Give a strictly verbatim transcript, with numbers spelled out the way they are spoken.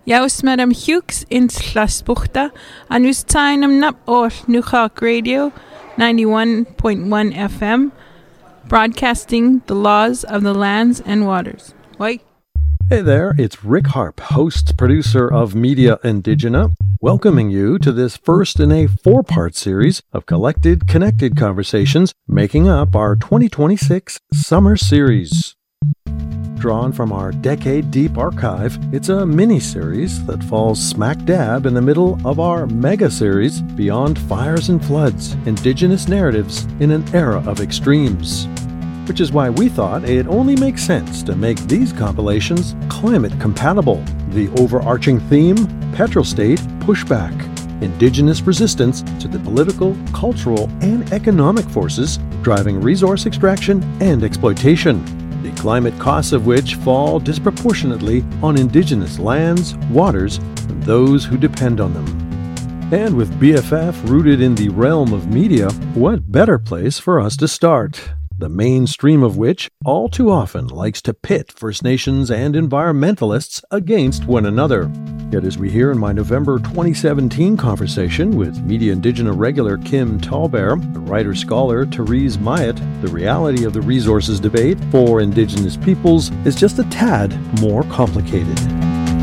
Jaus Madam Hughes in Slasbuchta, and us time nap or Nuhawk Radio ninety-one point one F M, broadcasting the laws of the lands and waters. Why? Hey there, it's Rick Harp, host, producer of Media Indigena, welcoming you to this first in a four-part series of collected, connected conversations making up our twenty twenty-six Summer Series. Drawn from our decade-deep archive, it's a mini-series that falls smack dab in the middle of our mega-series, Beyond Fires and Floods, Indigenous Narratives in an Era of Extremes. Which is why we thought it only makes sense to make these compilations climate-compatible. The overarching theme, Petrol State Pushback, Indigenous resistance to the political, cultural, and economic forces driving resource extraction and exploitation, the climate costs of which fall disproportionately on Indigenous lands, waters, and those who depend on them. And with B F F rooted in the realm of media, what better place for us to start? The mainstream of which all too often likes to pit First Nations and environmentalists against one another. Yet as we hear in my November twenty seventeen conversation with Media Indigena regular Kim Tallbear, the writer-scholar Therese Myatt, the reality of the resources debate for Indigenous peoples is just a tad more complicated.